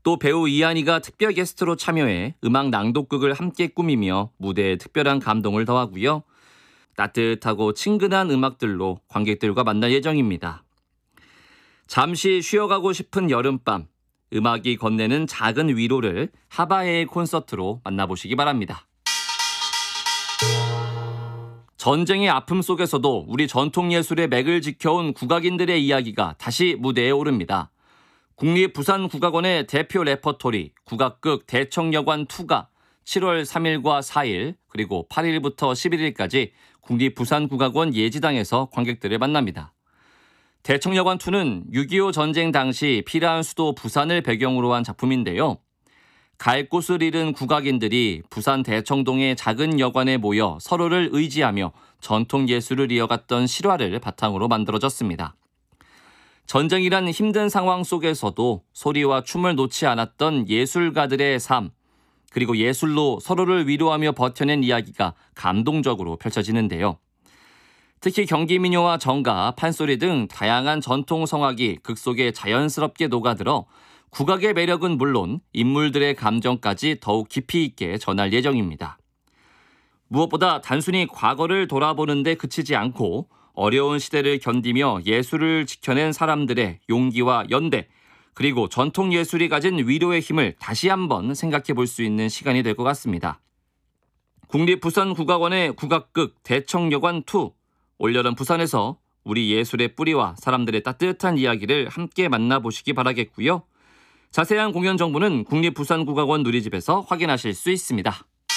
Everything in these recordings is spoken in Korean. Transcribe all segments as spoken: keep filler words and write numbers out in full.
또 배우 이한이가 특별 게스트로 참여해 음악 낭독극을 함께 꾸미며 무대에 특별한 감동을 더하고요. 따뜻하고 친근한 음악들로 관객들과 만날 예정입니다. 잠시 쉬어가고 싶은 여름밤, 음악이 건네는 작은 위로를 하바의 콘서트로 만나보시기 바랍니다. 전쟁의 아픔 속에서도 우리 전통예술의 맥을 지켜온 국악인들의 이야기가 다시 무대에 오릅니다. 국립부산국악원의 대표 레퍼토리 국악극 대청여관이가 칠월 삼일과 사일 그리고 팔일부터 십일일까지 국립부산국악원 예지당에서 관객들을 만납니다. 대청여관이는 육이오 전쟁 당시 피라한 수도 부산을 배경으로 한 작품인데요. 갈 곳을 잃은 국악인들이 부산 대청동의 작은 여관에 모여 서로를 의지하며 전통 예술을 이어갔던 실화를 바탕으로 만들어졌습니다. 전쟁이란 힘든 상황 속에서도 소리와 춤을 놓지 않았던 예술가들의 삶, 그리고 예술로 서로를 위로하며 버텨낸 이야기가 감동적으로 펼쳐지는데요. 특히 경기민요와 정가, 판소리 등 다양한 전통 성악이 극 속에 자연스럽게 녹아들어 국악의 매력은 물론 인물들의 감정까지 더욱 깊이 있게 전할 예정입니다. 무엇보다 단순히 과거를 돌아보는 데 그치지 않고 어려운 시대를 견디며 예술을 지켜낸 사람들의 용기와 연대, 그리고 전통 예술이 가진 위로의 힘을 다시 한번 생각해 볼 수 있는 시간이 될 것 같습니다. 국립부산국악원의 국악극 대청여관이, 올여름 부산에서 우리 예술의 뿌리와 사람들의 따뜻한 이야기를 함께 만나보시기 바라겠고요. 자세한 공연 정보는 국립부산국악원 누리집에서 확인하실 수 있습니다.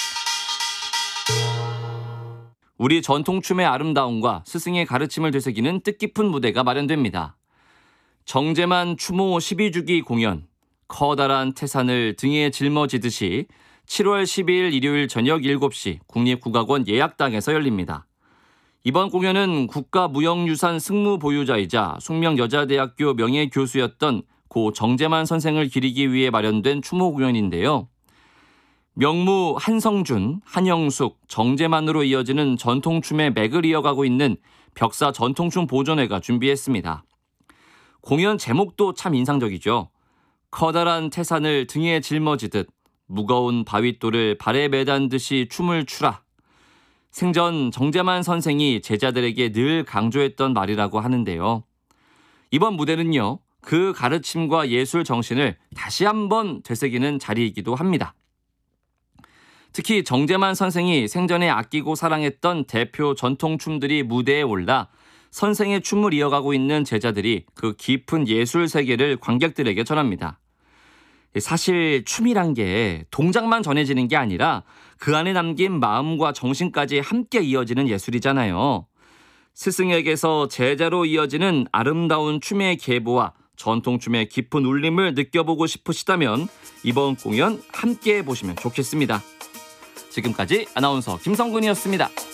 우리 전통춤의 아름다움과 스승의 가르침을 되새기는 뜻깊은 무대가 마련됩니다. 정제만 추모 십이 주기 공연, 커다란 태산을 등에 짊어지듯이 칠월 십이일 일요일 저녁 일곱 시 국립국악원 예약당에서 열립니다. 이번 공연은 국가무형유산 승무 보유자이자 숙명여자대학교 명예교수였던 고 정제만 선생을 기리기 위해 마련된 추모 공연인데요. 명무 한성준, 한영숙, 정제만으로 이어지는 전통춤의 맥을 이어가고 있는 벽사 전통춤 보존회가 준비했습니다. 공연 제목도 참 인상적이죠. 커다란 태산을 등에 짊어지듯 무거운 바윗돌을 발에 매단 듯이 춤을 추라. 생전 정제만 선생이 제자들에게 늘 강조했던 말이라고 하는데요. 이번 무대는요, 그 가르침과 예술 정신을 다시 한번 되새기는 자리이기도 합니다. 특히 정제만 선생이 생전에 아끼고 사랑했던 대표 전통춤들이 무대에 올라 선생의 춤을 이어가고 있는 제자들이 그 깊은 예술 세계를 관객들에게 전합니다. 사실 춤이란 게 동작만 전해지는 게 아니라 그 안에 담긴 마음과 정신까지 함께 이어지는 예술이잖아요. 스승에게서 제자로 이어지는 아름다운 춤의 계보와 전통춤의 깊은 울림을 느껴보고 싶으시다면 이번 공연 함께 보시면 좋겠습니다. 지금까지 아나운서 김성근이었습니다.